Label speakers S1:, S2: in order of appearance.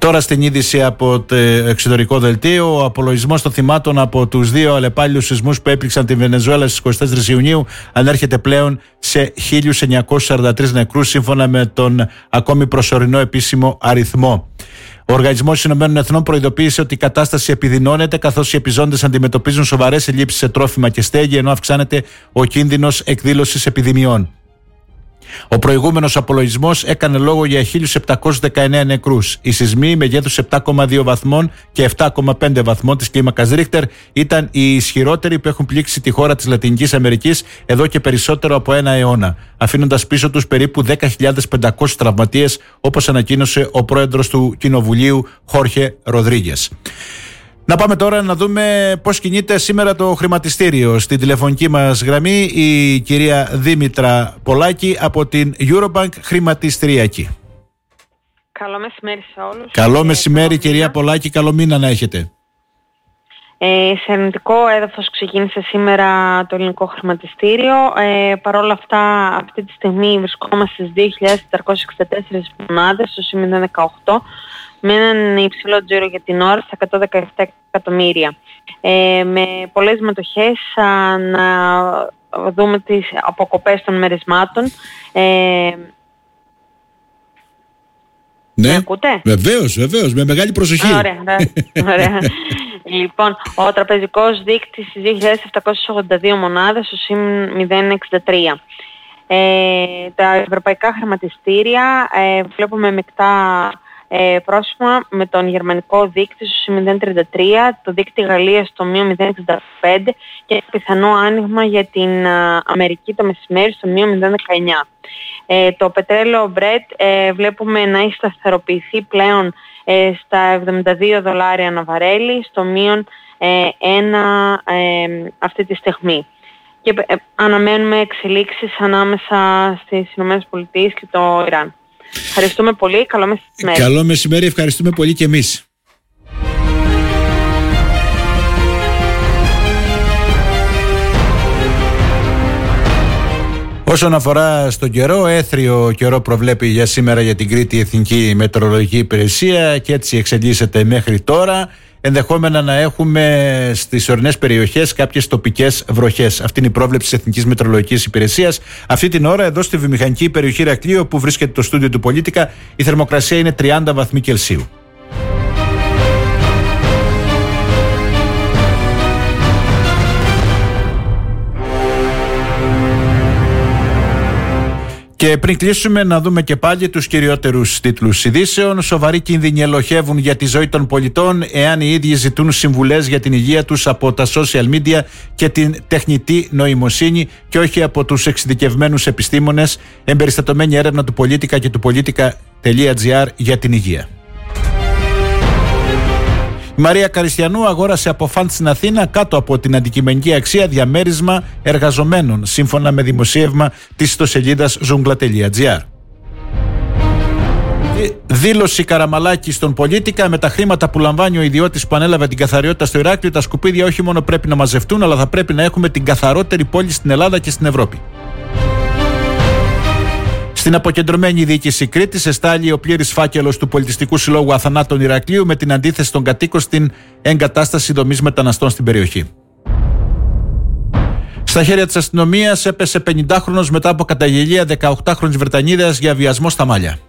S1: Τώρα στην είδηση από το εξωτερικό δελτίο, ο απολογισμός των θυμάτων από τους 2 αλλεπάλληλους σεισμούς που έπληξαν τη Βενεζουέλα στις 24 Ιουνίου ανέρχεται πλέον σε 1.943 νεκρούς, σύμφωνα με τον ακόμη προσωρινό επίσημο αριθμό. Ο Οργανισμός Ηνωμένων Εθνών προειδοποίησε ότι η κατάσταση επιδεινώνεται, καθώς οι επιζώντες αντιμετωπίζουν σοβαρές ελλείψεις σε τρόφιμα και στέγη, ενώ αυξάνεται ο κίνδυνος εκδήλωσης επιδημιών. Ο προηγούμενος απολογισμός έκανε λόγο για 1.719 νεκρούς. Οι σεισμοί μεγέθους 7,2 βαθμών και 7,5 βαθμών της κλίμακας Ρίχτερ ήταν οι ισχυρότεροι που έχουν πλήξει τη χώρα της Λατινικής Αμερικής εδώ και περισσότερο από ένα αιώνα, αφήνοντας πίσω τους περίπου 10.500 τραυματίες, όπως ανακοίνωσε ο πρόεδρος του Κοινοβουλίου, Χόρχε Ροδρίγες. Να πάμε τώρα να δούμε πώς κινείται σήμερα το χρηματιστήριο. Στην τηλεφωνική μας γραμμή η κυρία Δήμητρα Πολάκη από την Eurobank Χρηματιστηριακή.
S2: Καλό μεσημέρι σε όλους.
S1: Καλό μεσημέρι κυρία Πολάκη, καλό μήνα να έχετε.
S2: Σε αρνητικό έδαφος ξεκίνησε σήμερα το ελληνικό χρηματιστήριο. Παρ' όλα αυτά, αυτή τη στιγμή βρισκόμαστε στις 2.464 μονάδες, στο σημείο 18, με έναν υψηλό τζίρο για την ώρα στα 117 εκατομμύρια. Με πολλές μετοχές, να δούμε τις αποκοπές των μερισμάτων.
S1: Ναι,
S2: ακούτε?
S1: Βεβαίως, με μεγάλη προσοχή.
S2: Ωραία. Λοιπόν, ο τραπεζικός δείκτης στις 2.782 μονάδες, στο σημείο 0,63. Τα ευρωπαϊκά χρηματιστήρια βλέπουμε μεικτά πρόσημα, με τον γερμανικό δείκτη στο σημείο 0,33, το δείκτη Γαλλίας στο μείον 0,65 και πιθανό άνοιγμα για την Αμερική το μεσημέρι στο μείον 0,19. Το πετρέλαιο Brent βλέπουμε να έχει σταθεροποιηθεί πλέον στα $72 ανά βαρέλι, στο μείον 1 αυτή τη στιγμή. Και αναμένουμε εξελίξεις ανάμεσα στις ΗΠΑ και το Ιράν. Ευχαριστούμε πολύ. Καλό μεσημέρι.
S1: Καλό μεσημέρι. Ευχαριστούμε πολύ και εμείς. Όσον αφορά στον καιρό, έθριο καιρό προβλέπει για σήμερα για την Κρήτη η Εθνική Μετεωρολογική Υπηρεσία και έτσι εξελίσσεται μέχρι τώρα. Ενδεχόμενα να έχουμε στις ορεινές περιοχές κάποιες τοπικές βροχές. Αυτή είναι η πρόβλεψη της Εθνικής Μετεωρολογικής Υπηρεσίας. Αυτή την ώρα, εδώ στη βιομηχανική περιοχή Ηρακλείου, όπου βρίσκεται το στούντιο του Πολίτικα, η θερμοκρασία είναι 30 βαθμοί Κελσίου. Και πριν κλείσουμε, να δούμε και πάλι τους κυριότερους τίτλους ειδήσεων. Σοβαροί κίνδυνοι ελοχεύουν για τη ζωή των πολιτών εάν οι ίδιοι ζητούν συμβουλές για την υγεία τους από τα social media και την τεχνητή νοημοσύνη και όχι από τους εξειδικευμένους επιστήμονες. Εμπεριστατωμένη έρευνα του Πολίτικα και του Politica.gr για την υγεία. Η Μαρία Καριστιανού αγόρασε από φαντ στην Αθήνα κάτω από την αντικειμενική αξία διαμέρισμα εργαζομένων, σύμφωνα με δημοσίευμα της ιστοσελίδας Zoungla.gr. Δήλωση Καραμαλάκη στον Πολίτικα: με τα χρήματα που λαμβάνει ο ιδιώτης που ανέλαβε την καθαριότητα στο Ηράκλειο, τα σκουπίδια όχι μόνο πρέπει να μαζευτούν, αλλά θα πρέπει να έχουμε την καθαρότερη πόλη στην Ελλάδα και στην Ευρώπη. Στην αποκεντρωμένη διοίκηση Κρήτης εστάλει ο πλήρης φάκελος του Πολιτιστικού Συλλόγου Αθανάτων Ηρακλείου με την αντίθεση των κατοίκων στην εγκατάσταση δομής μεταναστών στην περιοχή. Στα χέρια της αστυνομίας έπεσε 50χρονος μετά από καταγγελία 18χρονης Βρετανίδας για βιασμό στα Μάλια.